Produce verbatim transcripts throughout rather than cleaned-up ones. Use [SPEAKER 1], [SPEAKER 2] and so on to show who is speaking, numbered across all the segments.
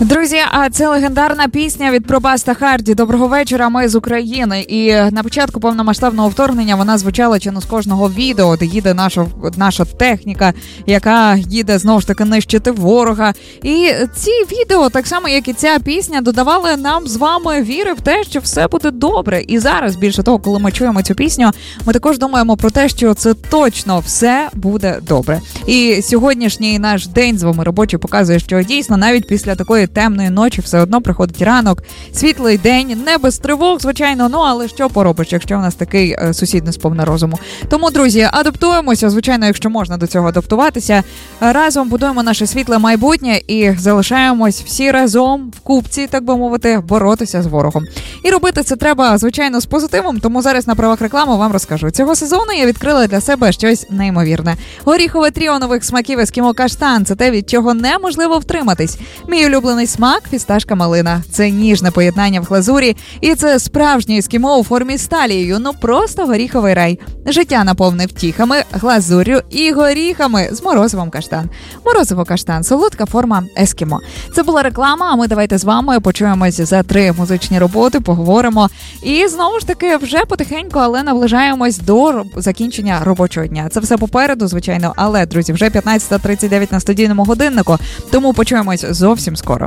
[SPEAKER 1] Друзі, а це легендарна пісня від Пробаста Харді «Доброго вечора, ми з України». І на початку повномасштабного вторгнення вона звучала чи не з кожного відео, де їде наша, наша техніка, яка їде знову ж таки нищити ворога. І ці відео, так само як і ця пісня, додавали нам з вами віри в те, що все буде добре. І зараз, більше того, коли ми чуємо цю пісню, ми також думаємо про те, що це точно все буде добре. І сьогоднішній наш день з вами робочий показує, що дійсно навіть після такої темної ночі все одно приходить ранок, світлий день, не без тривог, звичайно, ну але що поробиш, якщо в нас такий е, сусід не сповна розуму. Тому, друзі, адаптуємося, звичайно, якщо можна до цього адаптуватися, разом будуємо наше світле майбутнє і залишаємось всі разом в купці, так би мовити, боротися з ворогом. І робити це треба, звичайно, з позитивом, тому зараз на правах реклами вам розкажу. Цього сезону я відкрила для себе щось неймовірне. Горіхове тріо нових смаків ескімо каштан – це те, від чого неможливо втриматись. Мій улюблений смак – фісташка малина. Це ніжне поєднання в глазурі, і це справжнє ескімо у формі з талією, ну просто горіховий рай. Життя наповне втіхами, глазур'ю і горіхами з морозивом каштан. Морозиво каштан – солодка форма ескімо. Це була реклама, а ми давайте з вами почуємось за три музичні роботи, поговоримо. І знову ж таки вже потихеньку, але наближаємось до закінчення робочого дня. Це все попереду, звичайно, але, друзі, вже п'ятнадцята тридцять дев'ять на студійному годиннику, тому почуємось зовсім скоро.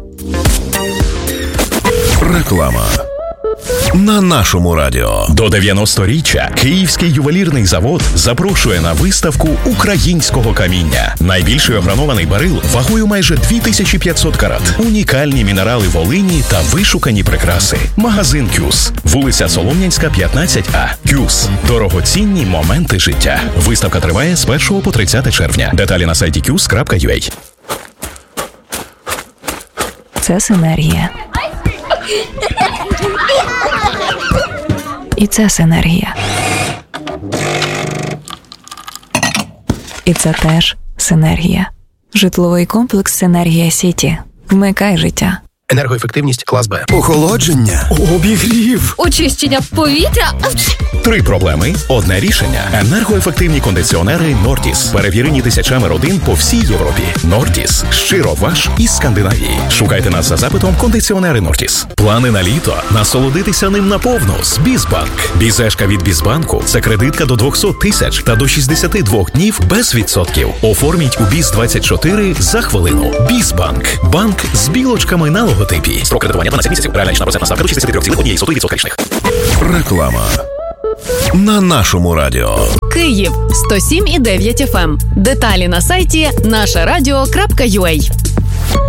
[SPEAKER 2] Реклама на нашому радіо.
[SPEAKER 3] До дев'яносторіччя Київський ювелірний завод запрошує на виставку українського каміння. Найбільший огранований барил вагою майже дві тисячі п'ятсот карат. Унікальні мінерали Волині та вишукані прикраси. Магазин «Кюс». Вулиця Солом'янська, п'ятнадцять А. «Кюс». Дорогоцінні моменти життя. Виставка триває з першого по тридцяте червня. Деталі на сайті кюс крапка ю а.
[SPEAKER 4] Це синергія. І це синергія. І це теж синергія. Житловий комплекс «Синергія Сіті». Вмикай життя.
[SPEAKER 5] Енергоефективність клас Б.
[SPEAKER 2] Охолодження. Обігрів.
[SPEAKER 6] Очищення повітря.
[SPEAKER 3] Три проблеми – одне рішення. Енергоефективні кондиціонери «Нордіс». Перевірені тисячами родин по всій Європі. «Нордіс». Щиро ваш із Скандинавії. Шукайте нас за запитом «Кондиціонери «Нордіс». Плани на літо – насолодитися ним наповну з Бізбанк. Бізешка від Бізбанку – це кредитка до двісті тисяч та до шістдесят два днів без відсотків. Оформіть у Біз двадцять чотири за хвилину. Бізбанк. Банк з білочками на логотипі. Строк кредитування дванадцять місяців. Реальна річна процентна ставка до шістдесят три цілих одна сотих відсотка річних.
[SPEAKER 2] Реклама на нашому радіо.
[SPEAKER 6] Київ сто сім і дев'ять еф ем. Деталі на сайті наша радіо крапка ю а.